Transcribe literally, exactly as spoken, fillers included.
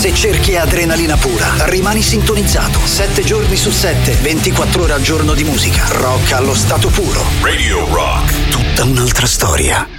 Se cerchi adrenalina pura, rimani sintonizzato. Sette giorni su sette, ventiquattro ore al giorno di musica. Rock allo stato puro. Radio Rock. Tutta un'altra storia.